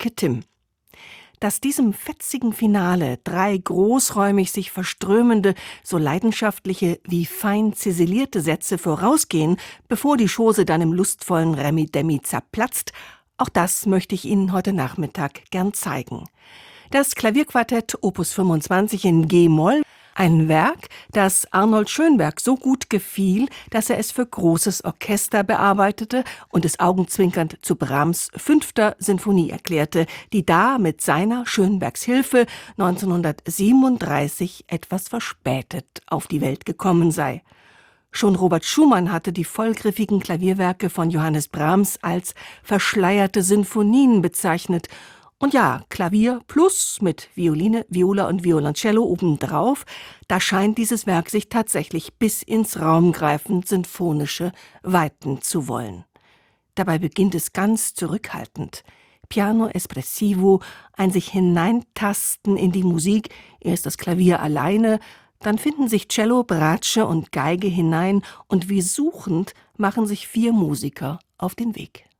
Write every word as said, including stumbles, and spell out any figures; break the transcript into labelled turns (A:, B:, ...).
A: Enrique Tim. Dass diesem fetzigen Finale drei großräumig sich verströmende, so leidenschaftliche wie fein ziselierte Sätze vorausgehen, bevor die Chose dann im lustvollen Remi-Demi zerplatzt, auch das möchte ich Ihnen heute Nachmittag gern zeigen. Das Klavierquartett Opus fünfundzwanzig in G-Moll, ein Werk, das Arnold Schönberg so gut gefiel, dass er es für großes Orchester bearbeitete und es augenzwinkernd zu Brahms' fünfter Sinfonie erklärte, die da mit seiner Schönbergs Hilfe neunzehnhundertsiebenunddreißig etwas verspätet auf die Welt gekommen sei. Schon Robert Schumann hatte die vollgriffigen Klavierwerke von Johannes Brahms als verschleierte Sinfonien bezeichnet. Und ja, Klavier plus mit Violine, Viola und Violoncello obendrauf, da scheint dieses Werk sich tatsächlich bis ins raumgreifend sinfonische weiten zu wollen. Dabei beginnt es ganz zurückhaltend. Piano espressivo, ein sich hineintasten in die Musik, erst das Klavier alleine, dann finden sich Cello, Bratsche und Geige hinein und wie suchend machen sich vier Musiker auf den Weg.